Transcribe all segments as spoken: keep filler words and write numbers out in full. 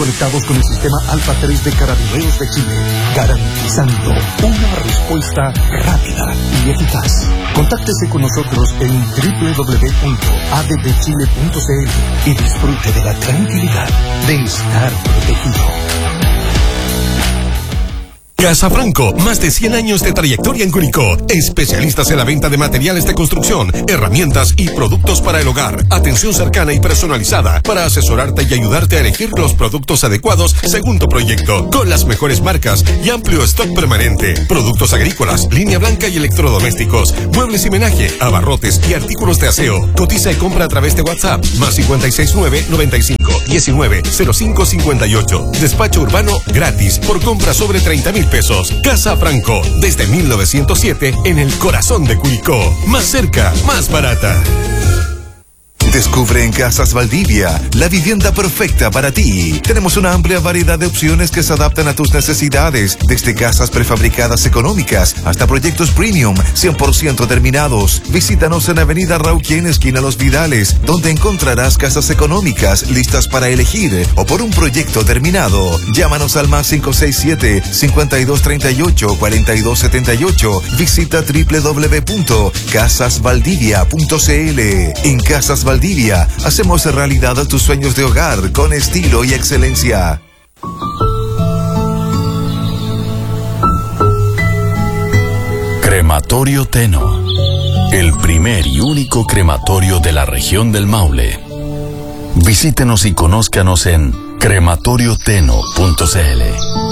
conectados con el sistema Alfa tres de Carabineros de Chile, garantizando una respuesta rápida y eficaz. Contáctese con nosotros en doble u doble u doble u punto a d b chile punto c l y disfrute de la tranquilidad de estar protegido. Casa Franco, más de cien años de trayectoria en Curicó. Especialistas en la venta de materiales de construcción, herramientas y productos para el hogar. Atención cercana y personalizada para asesorarte y ayudarte a elegir los productos adecuados según tu proyecto. Con las mejores marcas y amplio stock permanente. Productos agrícolas, línea blanca y electrodomésticos. Muebles y menaje, abarrotes y artículos de aseo. Cotiza y compra a través de WhatsApp. Más cincuenta y seis nueve, noventa y cinco, diecinueve, cero cinco cincuenta y ocho. Despacho urbano gratis por compra sobre treinta mil pesos. Casa Franco, desde mil novecientos siete en el corazón de Curicó. Más cerca, más barata. Descubre en Casas Valdivia la vivienda perfecta para ti. Tenemos una amplia variedad de opciones que se adaptan a tus necesidades, desde casas prefabricadas económicas hasta proyectos premium cien por ciento terminados. Visítanos en Avenida Rauquén, esquina Los Vidales, donde encontrarás casas económicas listas para elegir o por un proyecto terminado. Llámanos al más cinco seis siete, cinco dos tres ocho, cuatro dos siete ocho. Visita doble u doble u doble u punto casas valdivia punto c l. En Casas Valdivia hacemos realidad tus sueños de hogar con estilo y excelencia. Crematorio Teno, el primer y único crematorio de la región del Maule. Visítenos y conózcanos en crematorio teno punto c l.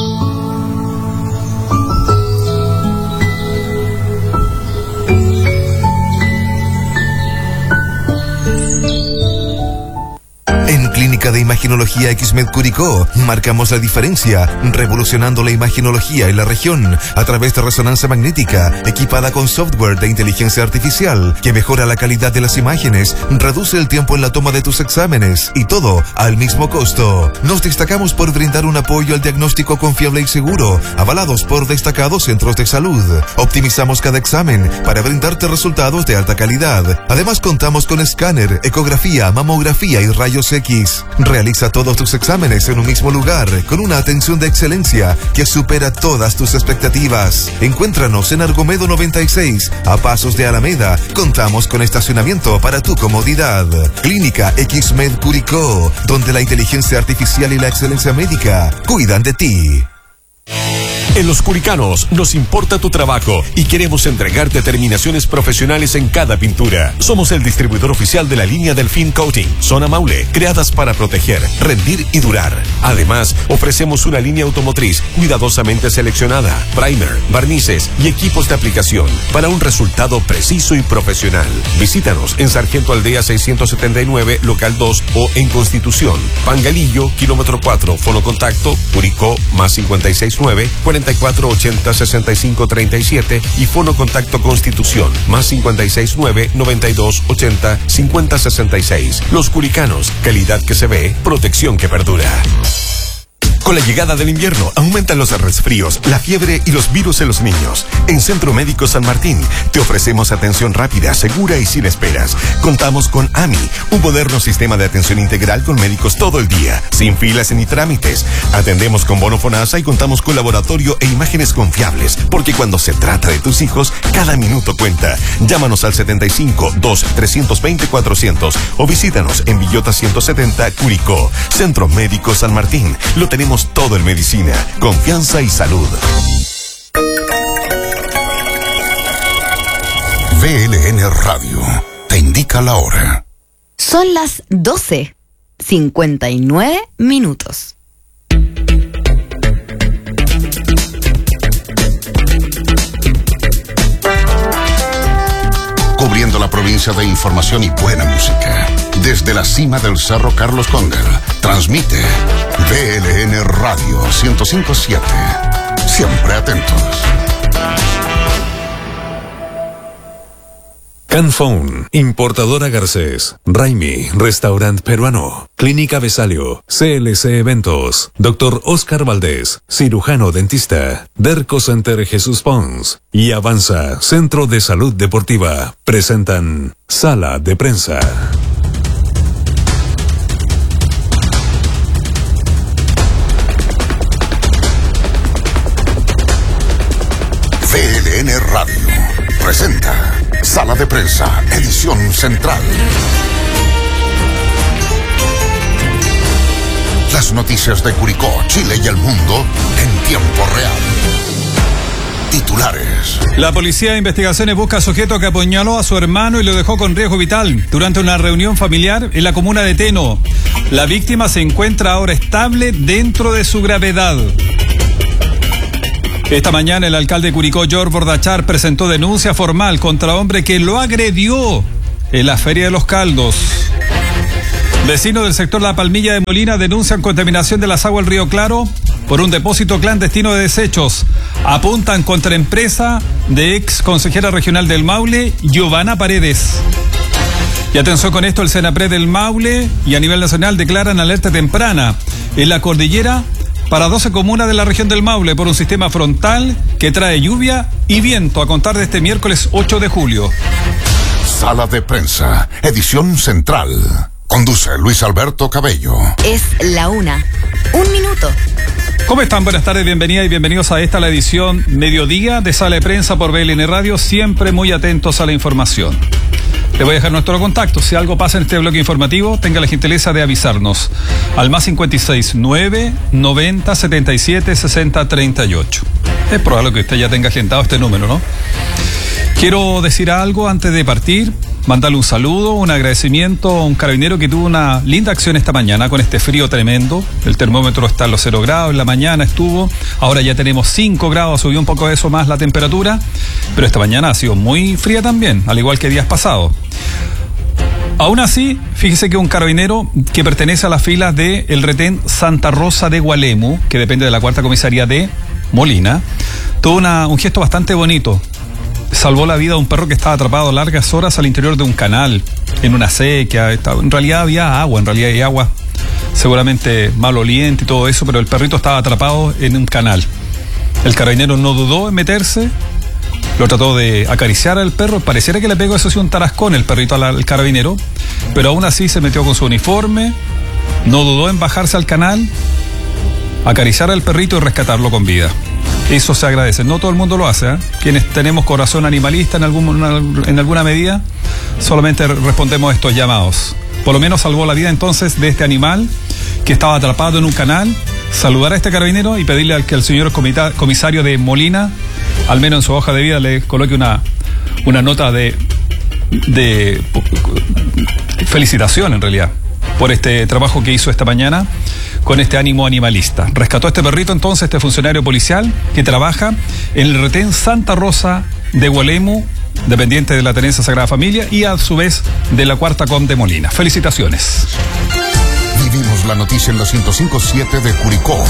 En Clínica de Imaginología Xmed Curicó marcamos la diferencia, revolucionando la imaginología en la región a través de resonancia magnética equipada con software de inteligencia artificial que mejora la calidad de las imágenes, reduce el tiempo en la toma de tus exámenes y todo al mismo costo. Nos destacamos por brindar un apoyo al diagnóstico confiable y seguro, avalados por destacados centros de salud. Optimizamos cada examen para brindarte resultados de alta calidad. Además contamos con escáner, ecografía, mamografía y rayos X. Realiza todos tus exámenes en un mismo lugar con una atención de excelencia que supera todas tus expectativas. Encuéntranos en Argomedo noventa y seis, a pasos de Alameda. Contamos con estacionamiento para tu comodidad. Clínica Xmed Curicó, donde la inteligencia artificial y la excelencia médica cuidan de ti. En Los Curicanos nos importa tu trabajo y queremos entregarte terminaciones profesionales en cada pintura. Somos el distribuidor oficial de la línea Delfín Coating, Zona Maule, creadas para proteger, rendir y durar. Además, ofrecemos una línea automotriz cuidadosamente seleccionada, primer, barnices y equipos de aplicación para un resultado preciso y profesional. Visítanos en Sargento Aldea seiscientos setenta y nueve, local dos o en Constitución, Pangalillo, kilómetro cuatro, fono contacto, Curicó, más cincuenta y seis nueve, cuarenta y cuatro ochenta, sesenta y cinco treinta y siete y fono contacto Constitución, más cincuenta y seis nueve, noventa y dos ochenta, cincuenta sesenta y seis. Los Curicanos, calidad que se ve, protección que perdura. Con la llegada del invierno, aumentan los resfríos, la fiebre y los virus en los niños. En Centro Médico San Martín, te ofrecemos atención rápida, segura y sin esperas. Contamos con A M I, un moderno sistema de atención integral con médicos todo el día, sin filas ni trámites. Atendemos con bono FONASA y contamos con laboratorio e imágenes confiables, porque cuando se trata de tus hijos, cada minuto cuenta. Llámanos al setenta y cinco, dos, trescientos veinte, cuatrocientos o visítanos en Villota ciento setenta, Curicó. Centro Médico San Martín, lo tenemos todo en medicina, confianza y salud. V L N Radio te indica la hora. Son las doce, cincuenta y nueve minutos. Cubriendo la provincia de información y buena música. Desde la cima del Cerro Carlos Cóndor, transmite V L N Radio ciento cinco punto siete. Siempre atentos. Canphone, importadora Garcés, Raimi, restaurante peruano, Clínica Besalio, C L C Eventos, Doctor Oscar Valdés, cirujano dentista, Derco Center Jesús Pons y Avanza, Centro de Salud Deportiva, presentan Sala de Prensa. presenta Sala de Prensa, edición central. Las noticias de Curicó, Chile y el mundo en tiempo real. Titulares. La Policía de Investigaciones busca a sujeto que apuñaló a su hermano y lo dejó con riesgo vital durante una reunión familiar en la comuna de Teno. La víctima se encuentra ahora estable dentro de su gravedad. Esta mañana el alcalde de Curicó, George Bordachar, presentó denuncia formal contra hombre que lo agredió en la Feria de los Caldos. Vecinos del sector La Palmilla de Molina denuncian contaminación de las aguas del Río Claro por un depósito clandestino de desechos. Apuntan contra empresa de ex consejera regional del Maule, Giovanna Paredes. Y atención con esto, el Senapred del Maule y a nivel nacional declaran alerta temprana en la cordillera para doce comunas de la región del Maule por un sistema frontal que trae lluvia y viento a contar de este miércoles ocho de julio. Sala de Prensa, edición central. Conduce Luis Alberto Cabello. Es la una. Un minuto. ¿Cómo están? Buenas tardes, bienvenidas y bienvenidos a esta, la edición mediodía de Sala de Prensa por B L N Radio, siempre muy atentos a la información. Le voy a dejar nuestro contacto. Si algo pasa en este bloque informativo, tenga la gentileza de avisarnos al más cincuenta y seis, nueve, noventa, setenta y siete, sesenta, treinta y ocho. Es probable que usted ya tenga agendado este número, ¿no? Quiero decir algo antes de partir, mandarle un saludo, un agradecimiento a un carabinero que tuvo una linda acción esta mañana con este frío tremendo. El termómetro está a los cero grados, en la mañana estuvo, ahora ya tenemos cinco grados, subió un poco de eso más la temperatura, pero esta mañana ha sido muy fría también, al igual que días pasados. Aún así, fíjese que un carabinero que pertenece a las filas de el retén Santa Rosa de Gualemu, que depende de la cuarta comisaría de Molina, tuvo una, un gesto bastante bonito. Salvó la vida de un perro que estaba atrapado largas horas al interior de un canal, en una sequía. En realidad había agua, en realidad hay agua seguramente maloliente y todo eso, pero el perrito estaba atrapado en un canal. El carabinero no dudó en meterse, lo trató de acariciar al perro, pareciera que le pegó eso sí un tarascón el perrito al, al carabinero, pero aún así se metió con su uniforme, no dudó en bajarse al canal, acariciar al perrito y rescatarlo con vida. Eso se agradece. No todo el mundo lo hace, ¿eh? Quienes tenemos corazón animalista en, algún, en alguna medida, solamente respondemos a estos llamados. Por lo menos salvó la vida entonces de este animal que estaba atrapado en un canal. Saludar a este carabinero y pedirle al que el señor comita, comisario de Molina, al menos en su hoja de vida, le coloque una, una nota de, de felicitación en realidad por este trabajo que hizo esta mañana con este ánimo animalista. Rescató a este perrito entonces, este funcionario policial que trabaja en el retén Santa Rosa de Gualemu, dependiente de la Tenencia Sagrada Familia y a su vez de la Cuarta Com de Molina. Felicitaciones. Vivimos la noticia en la ciento cinco punto siete de Curicó.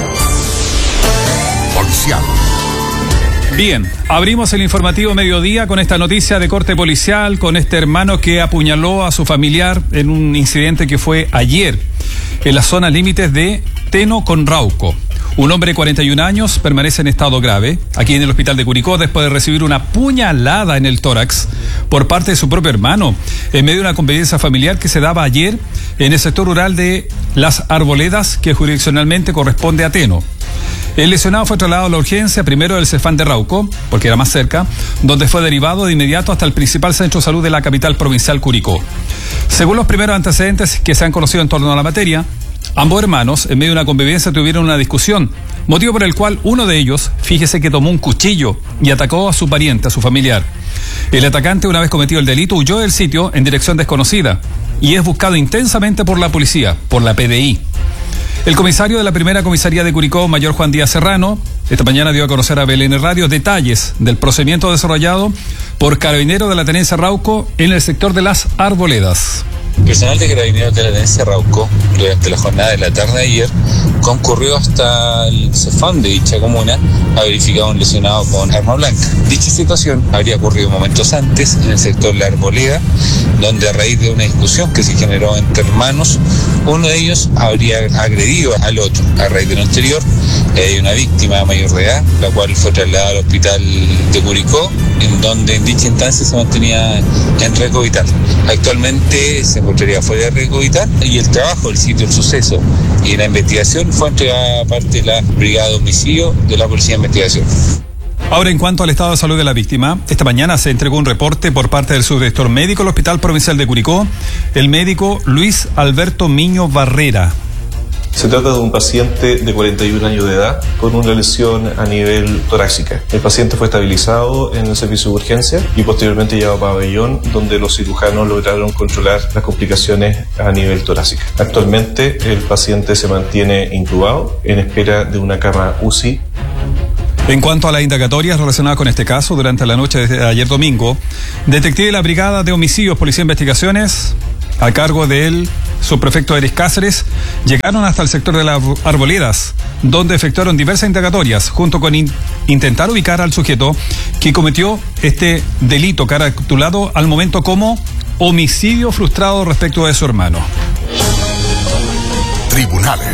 Policial. Bien, abrimos el informativo mediodía con esta noticia de corte policial, con este hermano que apuñaló a su familiar en un incidente que fue ayer en las zonas límites de Teno con Rauco. Un hombre de cuarenta y un años permanece en estado grave aquí en el hospital de Curicó después de recibir una puñalada en el tórax por parte de su propio hermano en medio de una convivencia familiar que se daba ayer en el sector rural de Las Arboledas, que jurisdiccionalmente corresponde a Teno. El lesionado fue trasladado a la urgencia primero del Cefán de Rauco, porque era más cerca, donde fue derivado de inmediato hasta el principal centro de salud de la capital provincial Curicó. Según los primeros antecedentes que se han conocido en torno a la materia, ambos hermanos, en medio de una convivencia, tuvieron una discusión, motivo por el cual uno de ellos, fíjese que tomó un cuchillo y atacó a su pariente, a su familiar. El atacante, una vez cometido el delito, huyó del sitio en dirección desconocida y es buscado intensamente por la policía, por la P D I. El comisario de la primera comisaría de Curicó, mayor Juan Díaz Serrano, esta mañana dio a conocer a B L N Radio detalles del procedimiento desarrollado por carabineros de la Tenencia Rauco en el sector de Las Arboledas. Personal de Carabineros de la Tenencia Rauco, durante la jornada de la tarde de ayer, concurrió hasta el Cefán de dicha comuna a verificar a un lesionado con arma blanca. Dicha situación habría ocurrido momentos antes en el sector La Arboleda, donde a raíz de una discusión que se generó entre hermanos, uno de ellos habría agredido al otro. A raíz de lo anterior, hay una víctima mayor de edad, la cual fue trasladada al hospital de Curicó, en donde en dicha instancia se mantenía en riesgo vital. Actualmente se encontraría fuera de riesgo vital y el trabajo del sitio del suceso y la investigación fue entregada a parte de la Brigada de Homicidio de la Policía de Investigación. Ahora, en cuanto al estado de salud de la víctima, esta mañana se entregó un reporte por parte del subdirector médico del Hospital Provincial de Curicó, el médico Luis Alberto Miño Barrera. Se trata de un paciente de cuarenta y un años de edad con una lesión a nivel torácica. El paciente fue estabilizado en el servicio de urgencia y posteriormente llevado a pabellón, donde los cirujanos lograron controlar las complicaciones a nivel torácica. Actualmente el paciente se mantiene intubado en espera de una cama U C I. En cuanto a las indagatorias relacionadas con este caso, durante la noche de ayer domingo, detective de la Brigada de Homicidios, Policía de Investigaciones, a cargo del subprefecto Eris Cáceres, llegaron hasta el sector de las Arboledas, donde efectuaron diversas indagatorias, junto con in- intentar ubicar al sujeto que cometió este delito, caratulado al momento como homicidio frustrado respecto de su hermano. Tribunales.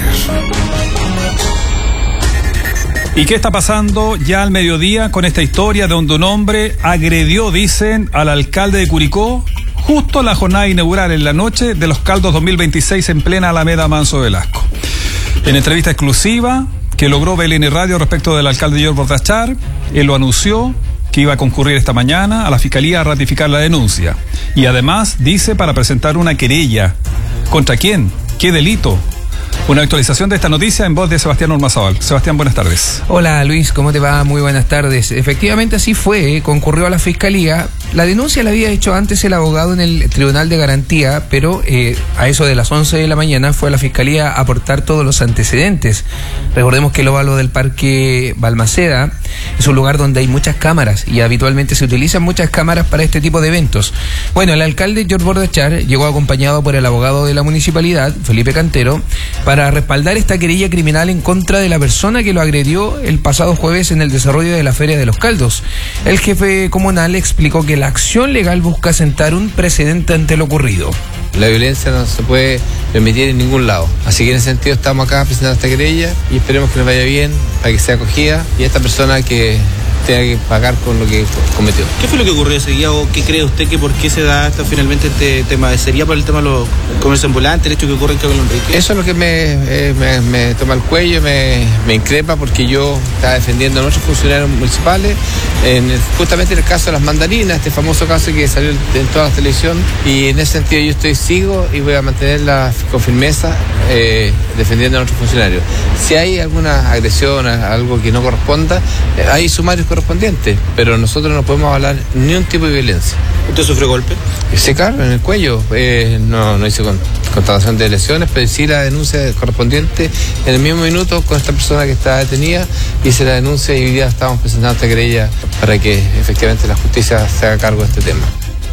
¿Y qué está pasando ya al mediodía con esta historia donde un hombre agredió, dicen, al alcalde de Curicó justo en la jornada inaugural en la noche de los Caldos dos mil veintiséis en plena Alameda Manso Velasco? En entrevista exclusiva que logró B L N Radio respecto del alcalde George Bordachar, él lo anunció que iba a concurrir esta mañana a la Fiscalía a ratificar la denuncia. Y además dice para presentar una querella. ¿Contra quién? ¿Qué delito? Una actualización de esta noticia en voz de Sebastián Ormazábal. Sebastián, buenas tardes. Hola Luis, ¿cómo te va? Muy buenas tardes. Efectivamente así fue, ¿eh? Concurrió a la Fiscalía. La denuncia la había hecho antes el abogado en el Tribunal de Garantía, pero eh, a eso de las once de la mañana fue a la Fiscalía a aportar todos los antecedentes. Recordemos que el óvalo del Parque Balmaceda es un lugar donde hay muchas cámaras y habitualmente se utilizan muchas cámaras para este tipo de eventos. Bueno, el alcalde George Bordachar llegó acompañado por el abogado de la municipalidad, Felipe Cantero, para respaldar esta querella criminal en contra de la persona que lo agredió el pasado jueves en el desarrollo de la Feria de los Caldos. El jefe comunal explicó que la acción legal busca sentar un precedente ante lo ocurrido. La violencia no se puede permitir en ningún lado. Así que en ese sentido estamos acá presentando esta querella y esperemos que nos vaya bien, para que sea acogida y esta persona que tenga que pagar con lo que cometió. ¿Qué fue lo que ocurrió ese día o qué cree usted que por qué se da hasta finalmente este tema? ¿Sería por el tema de los comercios ambulantes, el hecho que ocurre en Carlos Enrique? Eso es lo que me, eh, me, me toma el cuello, me, me increpa porque yo estaba defendiendo a nuestros funcionarios municipales, en el, justamente en el caso de las mandarinas, este famoso caso que salió en toda la televisión, y en ese sentido yo estoy sigo y voy a mantenerla con firmeza eh, defendiendo a nuestros funcionarios. Si hay alguna agresión, algo que no corresponda, eh, hay sumarios correspondientes, pero nosotros no podemos hablar ni un tipo de violencia. ¿Usted sufrió golpe? Sí, claro, en el cuello. Eh, no, no hice constatación de lesiones, pero sí la denuncia correspondiente en el mismo minuto con esta persona que está detenida. Hice la denuncia y hoy día estamos presentando esta querella para que efectivamente la justicia se haga cargo de este tema.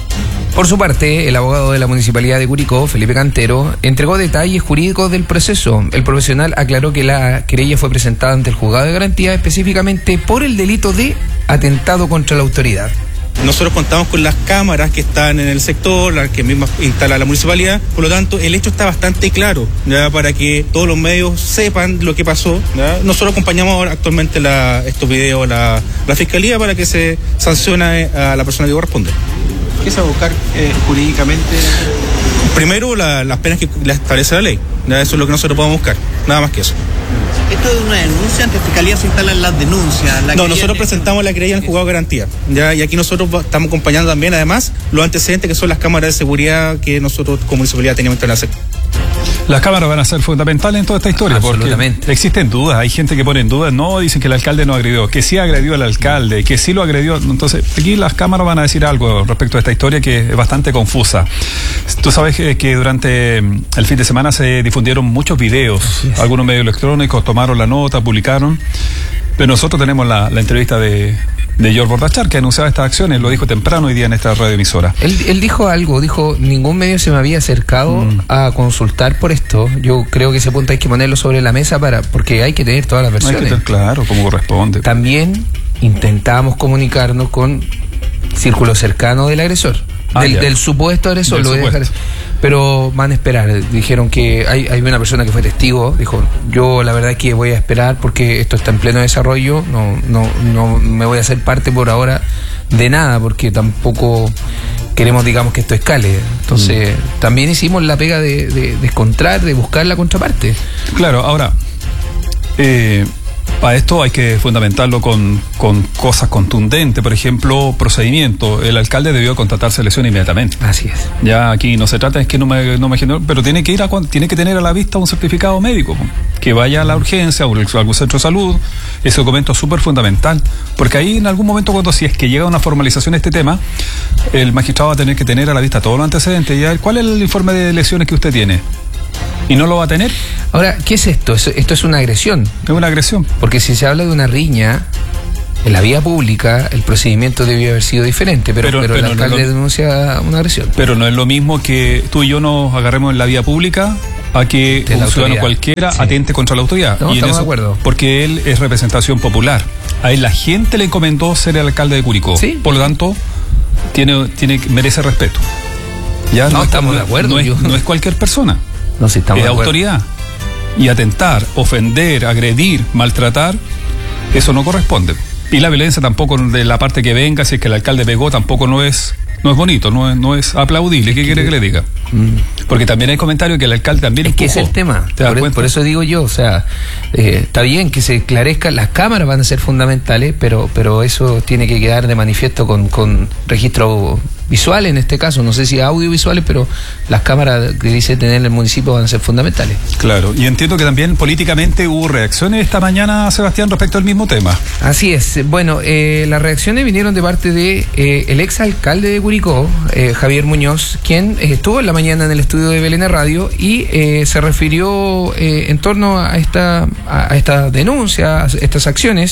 Por su parte, el abogado de la Municipalidad de Curicó, Felipe Cantero, entregó detalles jurídicos del proceso. El profesional aclaró que la querella fue presentada ante el juzgado de garantía específicamente por el delito de atentado contra la autoridad. Nosotros contamos con las cámaras que están en el sector, las que misma instala la municipalidad, por lo tanto el hecho está bastante claro, ¿ya? Para que todos los medios sepan lo que pasó, ¿ya? Nosotros acompañamos ahora actualmente la, estos videos la, la fiscalía para que se sancione a la persona que corresponde. ¿Qué se va a buscar eh, jurídicamente? Primero la, las penas que establece la ley, ¿ya? Eso es lo que nosotros podemos buscar, nada más que eso. Esto es una denuncia, ante Fiscalía se instalan las denuncias. La no, nosotros presentamos la querella en el juzgado de garantía, ¿ya? Y aquí nosotros estamos acompañando también, además, los antecedentes que son las cámaras de seguridad que nosotros como municipalidad teníamos que hacer. Las cámaras van a ser fundamentales en toda esta historia, porque existen dudas, hay gente que pone en dudas, no, dicen que el alcalde no agredió, que sí agredió al alcalde, que sí lo agredió, entonces aquí las cámaras van a decir algo respecto a esta historia que es bastante confusa. Tú sabes que, que durante el fin de semana se difundieron muchos videos, algunos medios electrónicos tomaron la nota, publicaron, pero nosotros tenemos la, la entrevista de... de George Bordachar, que anunciaba estas acciones, lo dijo temprano hoy día en esta radioemisora. Él, él dijo algo, dijo, ningún medio se me había acercado mm. a consultar por esto. Yo creo que ese punto hay que ponerlo sobre la mesa para porque hay que tener todas las versiones. Hay que tener claro, como corresponde. También intentamos comunicarnos con círculo cercano del agresor, ah, del, del supuesto agresor, del lo voy a dejar. Pero van a esperar, dijeron que hay, hay una persona que fue testigo, dijo, yo la verdad es que voy a esperar porque esto está en pleno desarrollo, no, no, no me voy a hacer parte por ahora de nada, porque tampoco queremos, digamos, que esto escale. Entonces, mm. también hicimos la pega de, de, de encontrar, de buscar la contraparte. Claro, ahora, eh, Para esto hay que fundamentarlo con, con cosas contundentes, por ejemplo, procedimiento. El alcalde debió contratar selección inmediatamente. Así es. Ya aquí no se trata, es que no me, no me generó, pero tiene que ir a, tiene que tener a la vista un certificado médico, que vaya a la urgencia o a algún centro de salud. Ese documento es súper fundamental, porque ahí en algún momento, cuando si es que llega una formalización de este tema, el magistrado va a tener que tener a la vista todos los antecedentes. Y a ver, ¿cuál es el informe de lesiones que usted tiene? ¿Y no lo va a tener? Ahora, ¿qué es esto? Esto es una agresión. Es una agresión. Porque si se habla de una riña en la vía pública, el procedimiento debió haber sido diferente, pero, pero, pero, pero el alcalde no lo... denuncia una agresión. Pero no es lo mismo que tú y yo nos agarremos en la vía pública a que un ciudadano cualquiera sí. atente contra la autoridad. No, y estamos en eso, de acuerdo. Porque él es representación popular. A él la gente le encomendó ser el alcalde de Curicó. ¿Sí? Por lo tanto, tiene, tiene, merece respeto. Ya no, no estamos de acuerdo. No es, no es cualquier persona. No, sí, estamos es de acuerdo. autoridad. Y atentar, ofender, agredir, maltratar, eso no corresponde. Y la violencia tampoco, de la parte que venga, si es que el alcalde pegó, tampoco no es no es bonito, no es, no es aplaudible. ¿Qué quiere que le diga? Mm. Porque también hay comentarios que el alcalde también es empujó. que es el tema. Por, por eso digo yo, o sea, eh, está bien que se esclarezca, las cámaras van a ser fundamentales, pero pero eso tiene que quedar de manifiesto con, con registro visual en este caso, no sé si audiovisuales, pero las cámaras que dice tener el municipio van a ser fundamentales. Claro, y entiendo que también políticamente hubo reacciones esta mañana, Sebastián, respecto al mismo tema. Así es, bueno, eh, las reacciones vinieron de parte de eh, el ex alcalde de Curicó, eh, Javier Muñoz, quien eh, estuvo en la mañana en el estudio de Belén Radio y eh, se refirió eh, en torno a esta, a esta denuncia, a estas acciones.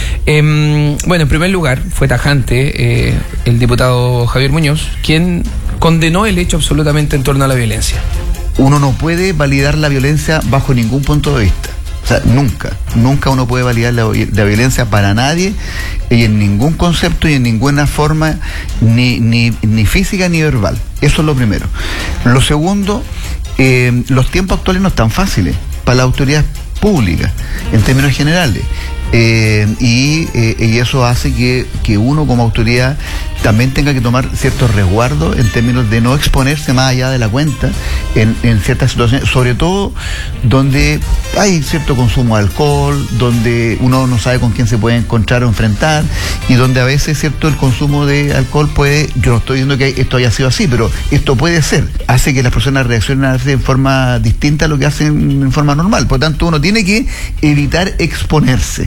Eh, bueno, en primer lugar, fue tajante eh, el diputado Javier Muñoz, quien condenó el hecho absolutamente en torno a la violencia. Uno no puede validar la violencia bajo ningún punto de vista. O sea, nunca, nunca uno puede validar la, la violencia para nadie y en ningún concepto y en ninguna forma, ni, ni, ni física ni verbal. Eso es lo primero. Lo segundo, eh, los tiempos actuales no están fáciles para la autoridad pública, en términos generales. Eh, y, eh, y eso hace que, que uno como autoridad también tenga que tomar ciertos resguardos en términos de no exponerse más allá de la cuenta en, en ciertas situaciones, sobre todo donde hay cierto consumo de alcohol, donde uno no sabe con quién se puede encontrar o enfrentar y donde a veces cierto el consumo de alcohol puede, yo no estoy diciendo que esto haya sido así, pero esto puede ser, hace que las personas reaccionen a veces en forma distinta a lo que hacen en forma normal, por lo tanto uno tiene que evitar exponerse.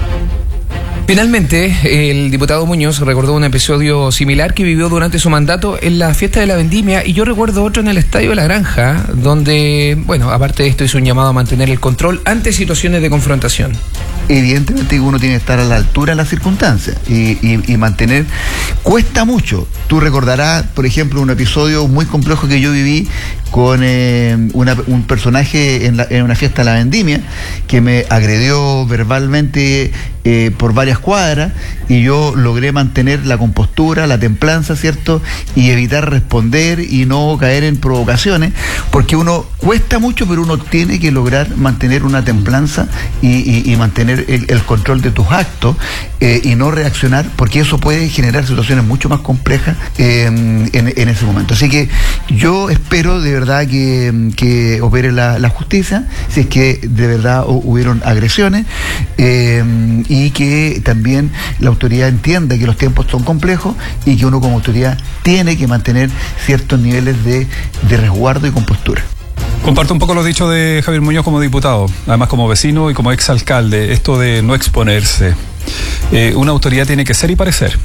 Finalmente, el diputado Muñoz recordó un episodio similar que vivió durante su mandato en la fiesta de la vendimia y yo recuerdo otro en el Estadio de la Granja, donde, bueno, aparte de esto hizo un llamado a mantener el control ante situaciones de confrontación. Evidentemente uno tiene que estar a la altura de las circunstancias y, y, y mantener, cuesta mucho. Tú recordarás, por ejemplo, un episodio muy complejo que yo viví con eh, una, un personaje en, la, en una fiesta de la vendimia que me agredió verbalmente eh, por varias cuadras y yo logré mantener la compostura, la templanza, ¿cierto? Y evitar responder y no caer en provocaciones, porque uno cuesta mucho, pero uno tiene que lograr mantener una templanza y, y, y mantener el, el control de tus actos eh, y no reaccionar, porque eso puede generar situaciones mucho más complejas eh, en, en ese momento. Así que yo espero de verdad que, que opere la, la justicia, si es que de verdad hubieron agresiones eh, y que también la autoridad entienda que los tiempos son complejos y que uno como autoridad tiene que mantener ciertos niveles de, de resguardo y compostura. Comparto un poco los dichos de Javier Muñoz como diputado, además como vecino y como exalcalde, esto de no exponerse. Eh, una autoridad tiene que ser y parecer.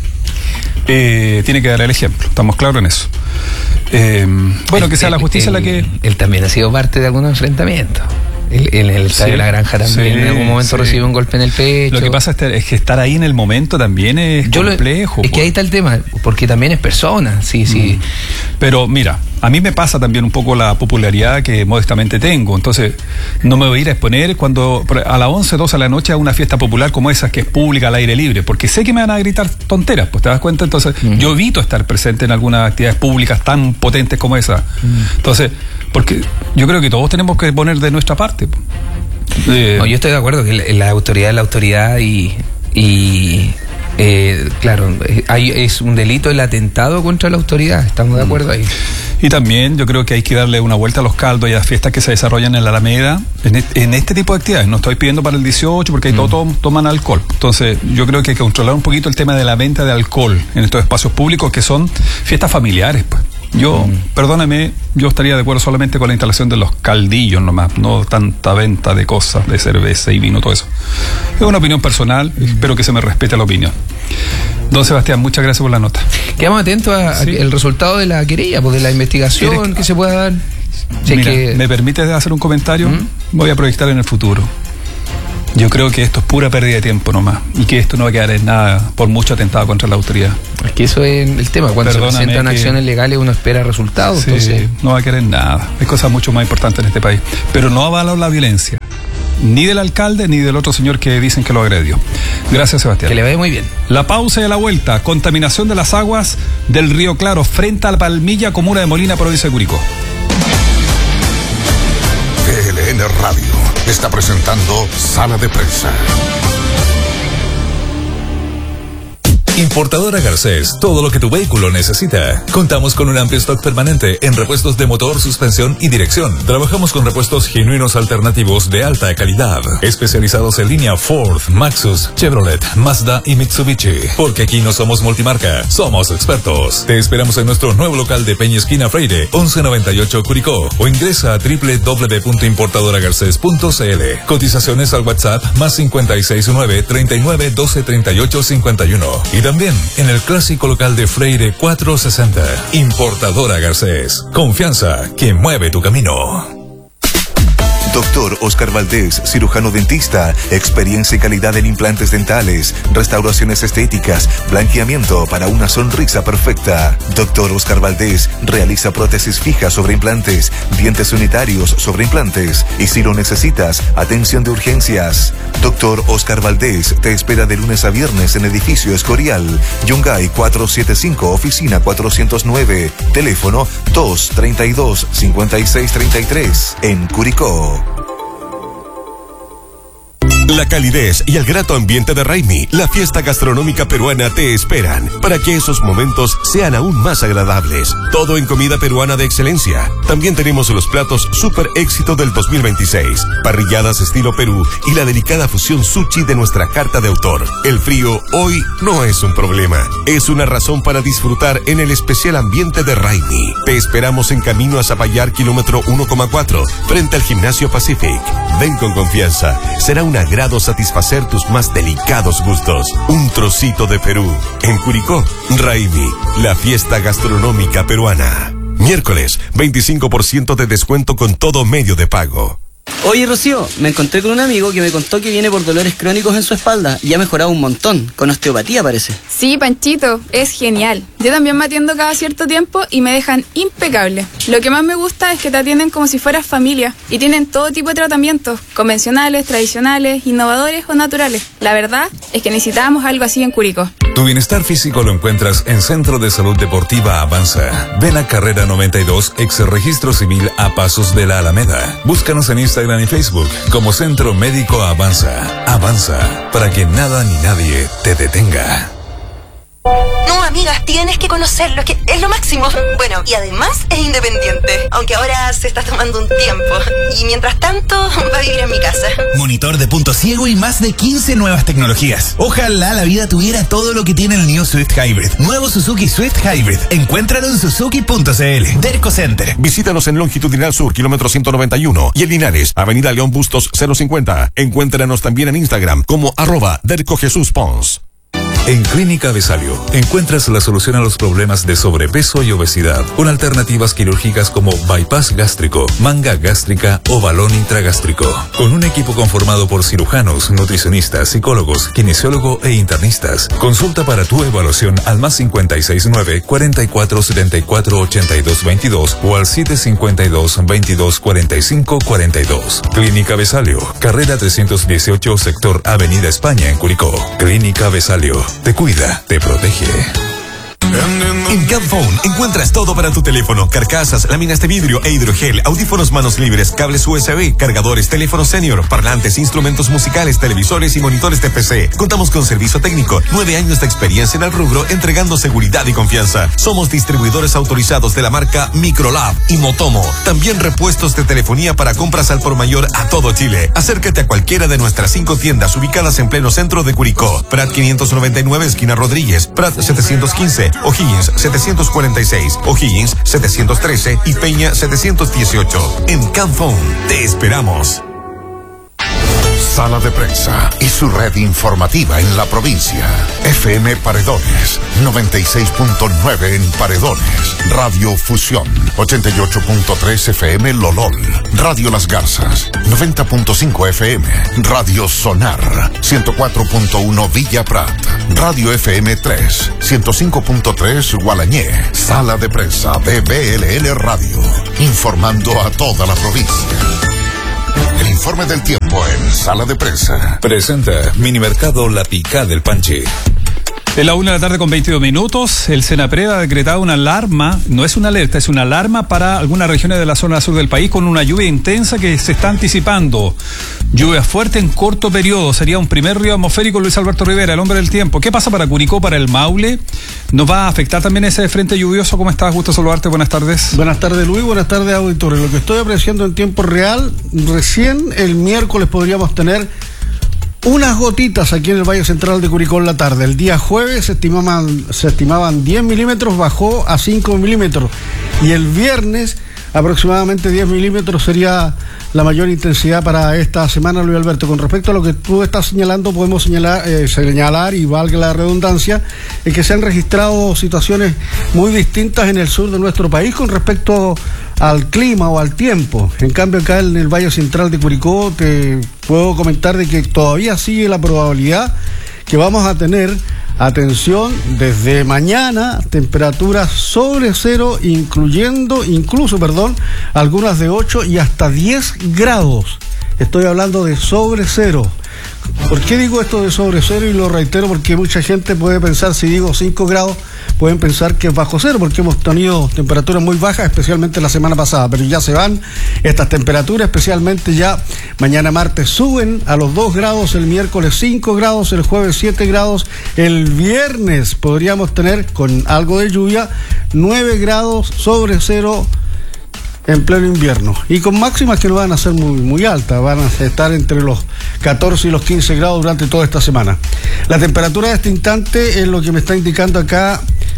Eh, tiene que dar el ejemplo, estamos claros en eso. Eh, bueno, que sea la justicia él, la que... Él también ha sido parte de algunos enfrentamientos. En el estadio de la Granja también sí, en algún momento sí. recibe un golpe en el pecho. Lo que pasa es que estar ahí en el momento también es Yo complejo. Lo, es que ahí está el tema, porque también es persona, sí, sí. Mm. Pero mira, a mí me pasa también un poco la popularidad que modestamente tengo, entonces no me voy a ir a exponer cuando a las once, doce de la noche a una fiesta popular como esa que es pública al aire libre, porque sé que me van a gritar tonteras, pues te das cuenta, entonces mm. yo evito estar presente en algunas actividades públicas tan potentes como esa. Mm. Entonces, porque yo creo que todos tenemos que poner de nuestra parte. Eh, no, yo estoy de acuerdo que la, la autoridad es la autoridad y, y Eh, claro, hay, es un delito el atentado contra la autoridad, estamos de acuerdo ahí. Y también yo creo que hay que darle una vuelta a los caldos y a las fiestas que se desarrollan en la Alameda, en este, en este tipo de actividades. No estoy pidiendo para el dieciocho porque ahí mm. todos toman alcohol. Entonces yo creo que hay que controlar un poquito el tema de la venta de alcohol en estos espacios públicos que son fiestas familiares, pues. Yo, mm. perdóname, yo estaría de acuerdo solamente con la instalación de los caldillos nomás, no tanta venta de cosas, de cerveza y vino, todo eso. Es una opinión personal, mm. espero que se me respete la opinión. Don Sebastián, muchas gracias por la nota. Quedamos atentos al sí. resultado de la querella, pues, de la investigación que, que se pueda dar. Si mira, que... ¿me permite hacer un comentario? ¿Mm? Voy a proyectar en el futuro. Yo creo que esto es pura pérdida de tiempo nomás y que esto no va a quedar en nada por mucho atentado contra la autoridad. Es que eso es el tema, cuando Perdóname se presentan que... acciones legales uno espera resultados. Sí, entonces... no va a quedar en nada. Hay cosas mucho más importantes en este país. Pero no avalo la violencia, ni del alcalde ni del otro señor que dicen que lo agredió. Gracias, Sebastián. Que le vaya muy bien. La pausa y a la vuelta. Contaminación de las aguas del río Claro frente a la Palmilla, comuna de Molina, provincia de Curicó. V L N Radio está presentando Sala de Prensa. Importadora Garcés, todo lo que tu vehículo necesita. Contamos con un amplio stock permanente en repuestos de motor, suspensión y dirección. Trabajamos con repuestos genuinos alternativos de alta calidad, especializados en línea Ford, Maxus, Chevrolet, Mazda y Mitsubishi. Porque aquí no somos multimarca, somos expertos. Te esperamos en nuestro nuevo local de Peña Esquina Freire, once noventa y ocho Curicó, o ingresa a doble u doble u doble u punto importadora garcés punto c l. Cotizaciones al WhatsApp más cinco seis nueve, treinta y nueve, doce, treinta y ocho, cincuenta y uno. Y también en el clásico local de Freire cuatrocientos sesenta. Importadora Garcés. Confianza que mueve tu camino. Doctor Oscar Valdés, cirujano dentista, experiencia y calidad en implantes dentales, restauraciones estéticas, blanqueamiento para una sonrisa perfecta. Doctor Oscar Valdés realiza prótesis fijas sobre implantes, dientes unitarios sobre implantes y si lo necesitas, atención de urgencias. Doctor Oscar Valdés te espera de lunes a viernes en edificio Escorial, Yungay cuatrocientos setenta y cinco, oficina cuatrocientos nueve, teléfono dos treinta y dos, cincuenta y seis treinta y tres, en Curicó. La calidez y el grato ambiente de Raimi, la fiesta gastronómica peruana, te esperan para que esos momentos sean aún más agradables. Todo en comida peruana de excelencia. También tenemos los platos super éxito del dos mil veintiséis, parrilladas estilo Perú y la delicada fusión sushi de nuestra carta de autor. El frío hoy no es un problema, es una razón para disfrutar en el especial ambiente de Raimi. Te esperamos en camino a Zapallar, kilómetro uno coma cuatro, frente al Gimnasio Pacific. Ven con confianza, será una grado satisfacer tus más delicados gustos. Un trocito de Perú. En Curicó, Raimi, la fiesta gastronómica peruana. Miércoles, veinticinco por ciento de descuento con todo medio de pago. Oye, Rocío, me encontré con un amigo que me contó que viene por dolores crónicos en su espalda y ha mejorado un montón, con osteopatía parece. Sí, Panchito, es genial. Yo también me atiendo cada cierto tiempo y me dejan impecable. Lo que más me gusta es que te atienden como si fueras familia y tienen todo tipo de tratamientos, convencionales, tradicionales, innovadores o naturales. La verdad es que necesitábamos algo así en Curicó. Tu bienestar físico lo encuentras en Centro de Salud Deportiva Avanza. Ven a Carrera noventa y dos, ex Registro Civil a Pasos de la Alameda. Búscanos en Instagram y Facebook como Centro Médico Avanza. Avanza, para que nada ni nadie te detenga. No, amigas, tienes que conocerlo, es que es lo máximo. Bueno, y además es independiente, aunque ahora se está tomando un tiempo. Y mientras tanto, va a vivir en mi casa. Monitor de punto ciego y más de quince nuevas tecnologías. Ojalá la vida tuviera todo lo que tiene el New Swift Hybrid. Nuevo Suzuki Swift Hybrid. Encuéntralo en suzuki punto c l. Derco Center. Visítanos en Longitudinal Sur, kilómetro ciento noventa y uno. Y en Linares, Avenida León Bustos cero cincuenta. Encuéntranos también en Instagram como arroba Derco Jesús Pons. En Clínica Besalio encuentras la solución a los problemas de sobrepeso y obesidad con alternativas quirúrgicas como bypass gástrico, manga gástrica o balón intragástrico. Con un equipo conformado por cirujanos, nutricionistas, psicólogos, kinesiólogo e internistas. Consulta para tu evaluación al más cinco seis nueve, cuarenta y cuatro setenta y cuatro ochenta y dos veintidós o al siete cinco dos, veintidós cuarenta y cinco cuarenta y dos. Clínica Besalio, carrera trescientos dieciocho, sector Avenida España en Curicó. Clínica Besalio. Te cuida, te protege. En Camphone encuentras todo para tu teléfono: carcasas, láminas de vidrio e hidrogel, audífonos manos libres, cables U S B, cargadores, teléfonos senior, parlantes, instrumentos musicales, televisores y monitores de P C. Contamos con servicio técnico, nueve años de experiencia en el rubro, entregando seguridad y confianza. Somos distribuidores autorizados de la marca Microlab y Motomo. También repuestos de telefonía para compras al por mayor a todo Chile. Acércate a cualquiera de nuestras cinco tiendas ubicadas en pleno centro de Curicó: Prat quinientos noventa y nueve, esquina Rodríguez; Prat setecientos quince, O'Higgins setecientos cuarenta y seis, O'Higgins setecientos trece y Peña setecientos dieciocho. En Camphone te esperamos. Sala de Prensa y su red informativa en la provincia. F M Paredones, noventa y seis punto nueve en Paredones. Radio Fusión, ochenta y ocho punto tres F M Lolol. Radio Las Garzas, noventa punto cinco F M. Radio Sonar, ciento cuatro punto uno Villa Prat. Radio F M tres, ciento cinco punto tres Gualañé. Sala de Prensa de B L N Radio, informando a toda la provincia. El informe del tiempo en Sala de Prensa. Presenta Minimercado La Picá del Panche. En la una de la tarde con veintidós minutos, el Senapred ha decretado una alarma, no es una alerta, es una alarma para algunas regiones de la zona sur del país con una lluvia intensa que se está anticipando. Lluvia fuerte en corto periodo, sería un primer río atmosférico. Luis Alberto Rivera, el hombre del tiempo. ¿Qué pasa para Curicó, para el Maule? ¿Nos va a afectar también ese frente lluvioso? ¿Cómo estás? Gusto saludarte, buenas tardes. Buenas tardes, Luis, buenas tardes, auditores. Lo que estoy apreciando en tiempo real, recién el miércoles podríamos tener unas gotitas aquí en el Valle Central de Curicó en la tarde. El día jueves se estimaban, se estimaban diez milímetros, bajó a cinco milímetros. Y el viernes aproximadamente diez milímetros sería la mayor intensidad para esta semana, Luis Alberto. Con respecto a lo que tú estás señalando, podemos señalar, eh, señalar y valga la redundancia, es que se han registrado situaciones muy distintas en el sur de nuestro país con respecto al clima o al tiempo. En cambio, acá en el Valle Central de Curicó te puedo comentar de que todavía sigue la probabilidad que vamos a tener, atención, desde mañana, temperaturas sobre cero, incluyendo, incluso, perdón, algunas de ocho y hasta diez grados. Estoy hablando de sobre cero. ¿Por qué digo esto de sobre cero? Y lo reitero porque mucha gente puede pensar, si digo cinco grados, pueden pensar que es bajo cero, porque hemos tenido temperaturas muy bajas, especialmente la semana pasada, pero ya se van estas temperaturas, especialmente ya mañana martes suben a los dos grados, el miércoles cinco grados, el jueves siete grados, el viernes podríamos tener, con algo de lluvia, nueve grados sobre cero en pleno invierno, y con máximas que no van a ser muy, muy altas, van a estar entre los catorce y los quince grados durante toda esta semana. La temperatura de este instante es lo que me está indicando acá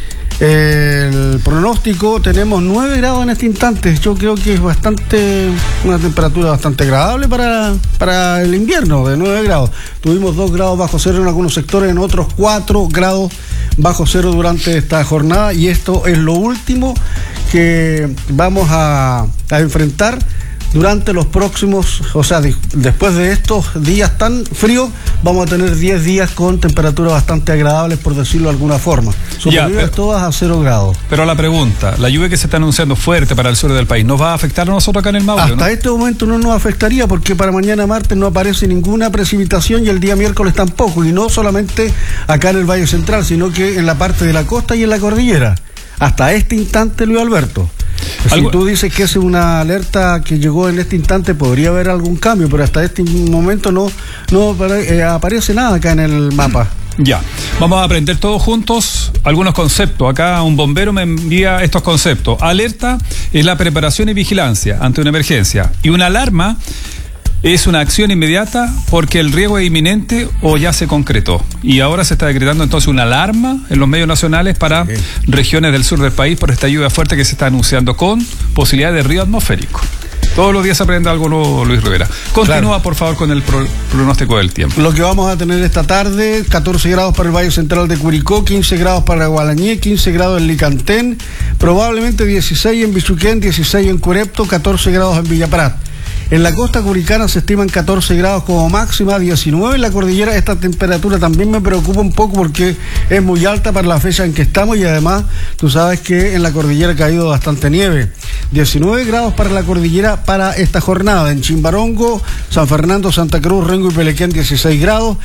el pronóstico. Tenemos nueve grados en este instante. Yo creo que es bastante, una temperatura bastante agradable para, para el invierno, de nueve grados. Tuvimos dos grados bajo cero en algunos sectores, en otros cuatro grados bajo cero durante esta jornada, y esto es lo último que vamos a, a enfrentar durante los próximos, o sea, de, después de estos días tan fríos, vamos a tener diez días con temperaturas bastante agradables, por decirlo de alguna forma. Superiores todas a cero grados. Pero la pregunta, la lluvia que se está anunciando fuerte para el sur del país, ¿nos va a afectar a nosotros acá en el Maule? Hasta ¿no? este momento no nos afectaría, porque para mañana martes no aparece ninguna precipitación y el día miércoles tampoco, y no solamente acá en el Valle Central, sino que en la parte de la costa y en la cordillera. Hasta este instante, Luis Alberto. Si ¿Algo? Tú dices que es una alerta que llegó en este instante, podría haber algún cambio, pero hasta este momento no, no eh, aparece nada acá en el mapa. Ya, vamos a aprender todos juntos algunos conceptos. Acá un bombero me envía estos conceptos. Alerta es la preparación y vigilancia ante una emergencia, y una alarma es una acción inmediata porque el riesgo es inminente o ya se concretó. Y ahora se está decretando entonces una alarma en los medios nacionales para okay. regiones del sur del país por esta lluvia fuerte que se está anunciando con posibilidad de río atmosférico. Todos los días se aprende algo nuevo, Luis Rivera. Continúa, claro. por favor, con el pro, pronóstico del tiempo. Lo que vamos a tener esta tarde: catorce grados para el Valle Central de Curicó, quince grados para Gualañé, quince grados en Licantén, probablemente dieciséis en Bichuquén, dieciséis en Curepto, catorce grados en Villa Prat. En la costa curicana se estiman catorce grados como máxima, diecinueve en la cordillera. Esta temperatura también me preocupa un poco porque es muy alta para la fecha en que estamos, y además tú sabes que en la cordillera ha caído bastante nieve. diecinueve grados para la cordillera para esta jornada. En Chimbarongo, San Fernando, Santa Cruz, Rengo y Pelequén, dieciséis grados.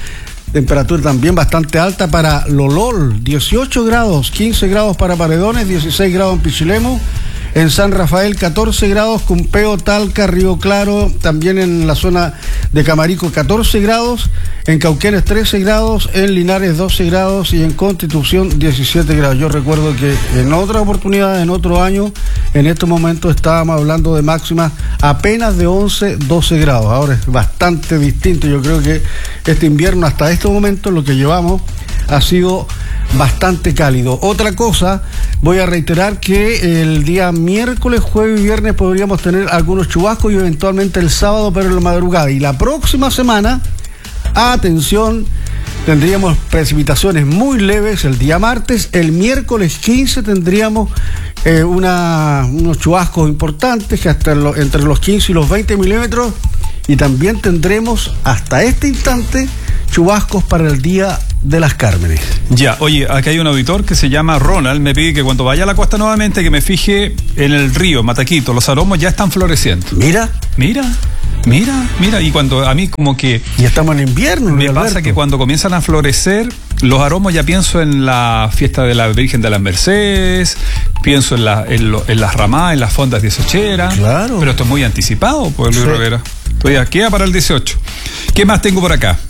temperatura también bastante alta para Lolol, dieciocho grados, quince grados para Paredones, dieciséis grados en Pichilemu. En San Rafael, catorce grados, Cumpeo, Talca, Río Claro, también en la zona de Camarico, catorce grados, en Cauquenes, trece grados, en Linares, doce grados y en Constitución, diecisiete grados. Yo recuerdo que en otra oportunidad, en otro año, en estos momentos estábamos hablando de máximas apenas de once, doce grados. Ahora es bastante distinto. Yo creo que este invierno, hasta este momento, lo que llevamos ha sido bastante cálido. Otra cosa, voy a reiterar que el día miércoles, jueves y viernes podríamos tener algunos chubascos y eventualmente el sábado, pero en la madrugada. Y la próxima semana, atención, tendríamos precipitaciones muy leves el día martes. El miércoles quince tendríamos eh, una, unos chubascos importantes que hasta lo, entre los quince y los veinte milímetros. Y también tendremos hasta este instante chubascos para el día de las Cármenes. Ya, oye, aquí hay un auditor que se llama Ronald, me pide que cuando vaya a la costa nuevamente que me fije en el río Mataquito, los aromos ya están floreciendo. Mira, mira, mira, mira, y cuando a mí como que... Y estamos en invierno, me pasa Alberto. Que cuando comienzan a florecer los aromos ya pienso en la fiesta de la Virgen de las Mercedes, pienso en, la, en, lo, en las ramadas, en las fondas dieciocheras. Claro. Pero esto es muy anticipado, pues, Luis sí. Rivera. Todavía queda para el dieciocho. ¿Qué más tengo por acá?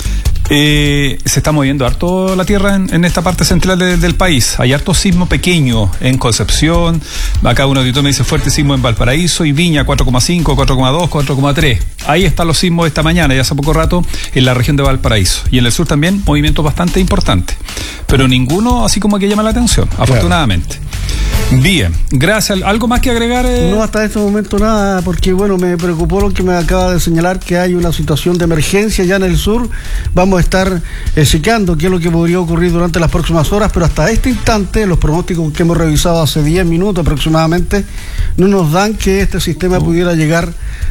Eh, se está moviendo harto la tierra en, en esta parte central de, del país. Hay harto sismo pequeño en Concepción. Acá un auditor me dice fuerte sismo en Valparaíso y Viña, cuatro coma cinco, cuatro coma dos, cuatro coma tres. Ahí están los sismos de esta mañana y hace poco rato en la región de Valparaíso. Y en el sur también movimientos bastante importantes. Pero ninguno así como que llama la atención, afortunadamente. Bien, gracias. ¿Algo más que agregar? Eh? No, hasta este momento nada, porque bueno, me preocupó lo que me acaba de señalar, que hay una situación de emergencia ya en el sur. Vamos a estar eh, checando qué es lo que podría ocurrir durante las próximas horas, pero hasta este instante, los pronósticos que hemos revisado hace diez minutos aproximadamente, no nos dan que este sistema pudiera llegar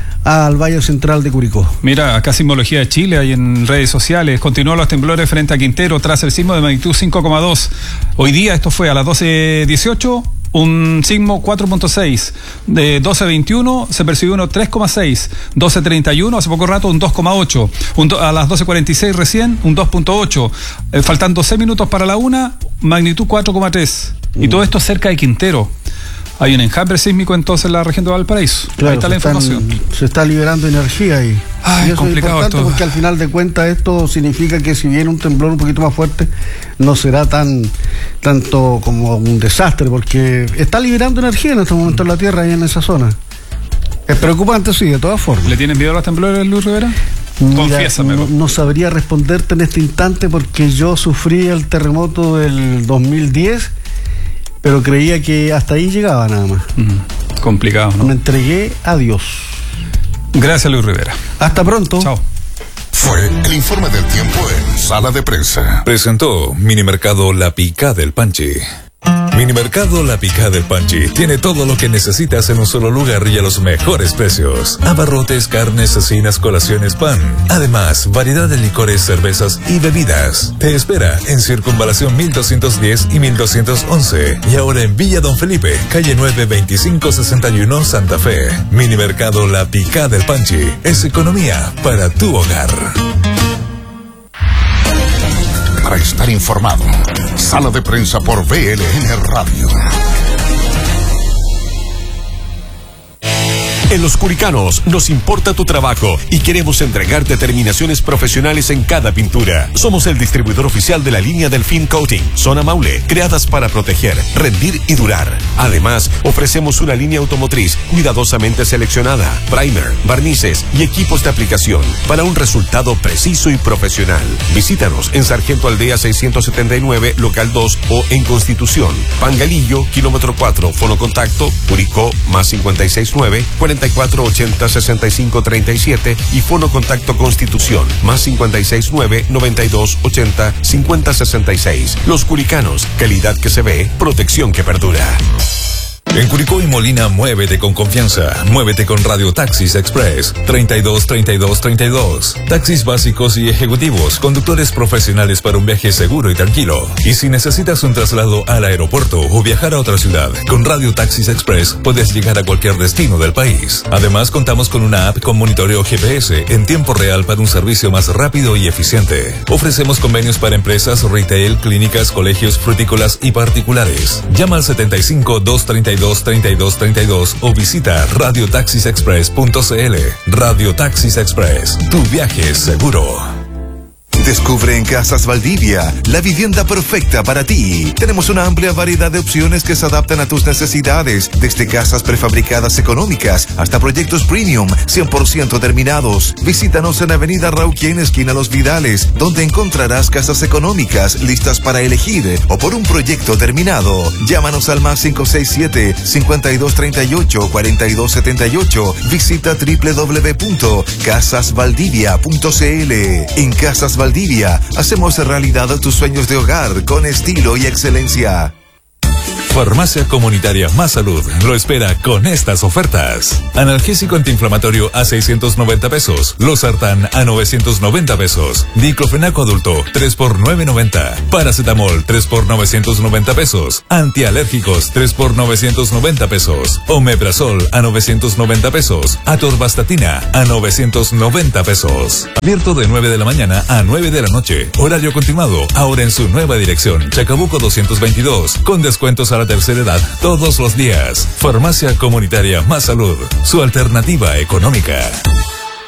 al Valle Central de Curicó. Mira, acá Sismología de Chile, hay en redes sociales. Continúan los temblores frente a Quintero tras el sismo de magnitud cinco coma dos. Hoy día, esto fue a las doce dieciocho, un sismo cuatro punto seis. De doce veintiuno se percibió uno tres coma seis. doce treinta y uno, hace poco rato, un dos coma ocho. Un do, a las doce cuarenta y seis recién, un dos punto ocho. Eh, faltando seis minutos para la una, magnitud cuatro coma tres. Mm. Y todo esto cerca de Quintero. Hay un enjambre sísmico entonces en la región de Valparaíso. Claro, ahí está la están, información. Se está liberando energía ahí. Ay, y eso complicado es importante esto. Porque al final de cuentas esto significa que si viene un temblor un poquito más fuerte, no será tan tanto como un desastre, porque está liberando energía en este momento en la Tierra ahí en esa zona. Es preocupante, sí, de todas formas. ¿Le tienes miedo a los temblores, Luis Rivera? Mira, Confiésame. No, no sabría responderte en este instante porque yo sufrí el terremoto del dos mil diez, pero creía que hasta ahí llegaba nada más. Mm, complicado, ¿no? Me entregué a Dios. Gracias, Luis Rivera. Hasta pronto. Chao. Fue el informe del tiempo en Sala de Prensa. Presentó Minimercado La Pica del Panchi. Minimercado La Pica del Panchi tiene todo lo que necesitas en un solo lugar y a los mejores precios. Abarrotes, carnes, cecinas, colaciones, pan. Además, variedad de licores, cervezas y bebidas. Te espera en Circunvalación mil doscientos diez y mil doscientos once. Y ahora en Villa Don Felipe, calle nueve veinticinco sesenta y uno, Santa Fe. Minimercado La Pica del Panchi es economía para tu hogar. Para estar informado, Sala de Prensa por V L N Radio. En Los Curicanos nos importa tu trabajo y queremos entregarte terminaciones profesionales en cada pintura. Somos el distribuidor oficial de la línea Delfín Coating, Zona Maule, creadas para proteger, rendir y durar. Además, ofrecemos una línea automotriz cuidadosamente seleccionada, primer, barnices y equipos de aplicación para un resultado preciso y profesional. Visítanos en Sargento Aldea seiscientos setenta y nueve, local dos o en Constitución, Pangalillo, kilómetro cuatro, fono contacto, Curicó, más cincuenta y seis nueve, cuarenta y cuatro ochenta sesenta y cinco treinta y siete y fono contacto Constitución, más cincuenta y seis nueve, noventa y dos ochenta cincuenta sesenta y seis. Los Curicanos, calidad que se ve, protección que perdura. En Curicó y Molina, muévete con confianza. Muévete con Radio Taxis Express. treinta y dos, treinta y dos, treinta y dos. Taxis básicos y ejecutivos, conductores profesionales para un viaje seguro y tranquilo. Y si necesitas un traslado al aeropuerto o viajar a otra ciudad, con Radio Taxis Express puedes llegar a cualquier destino del país. Además, contamos con una app con monitoreo G P S en tiempo real para un servicio más rápido y eficiente. Ofrecemos convenios para empresas, retail, clínicas, colegios, frutícolas y particulares. Llama al setenta y cinco, doscientos treinta y dos, treinta y dos treinta y dos o visita radio taxis express punto c l. Radio Taxis Express, tu viaje es seguro. Descubre en Casas Valdivia la vivienda perfecta para ti. Tenemos una amplia variedad de opciones que se adaptan a tus necesidades, desde casas prefabricadas económicas hasta proyectos premium cien por ciento terminados. Visítanos en Avenida Rauquien, esquina Los Vidales, donde encontrarás casas económicas listas para elegir o por un proyecto terminado. Llámanos al más cinco seis siete, cincuenta y dos treinta y ocho, cuarenta y dos setenta y ocho. Visita doble u doble u doble u punto casas valdivia punto c l. En Casas Valdivia hacemos realidad tus sueños de hogar con estilo y excelencia. Farmacia Comunitaria Más Salud lo espera con estas ofertas. Analgésico antiinflamatorio a seiscientos noventa pesos. Losartán a novecientos noventa pesos. Diclofenaco adulto tres por novecientos noventa. Paracetamol tres por novecientos noventa pesos. Antialérgicos tres por novecientos noventa pesos. Omeprazol a novecientos noventa pesos. Atorvastatina a novecientos noventa pesos. Abierto de nueve de la mañana a nueve de la noche. Horario continuado. Ahora en su nueva dirección. Chacabuco doscientos veintidós. Con descuentos a la tercera edad todos los días. Farmacia Comunitaria Más Salud, su alternativa económica.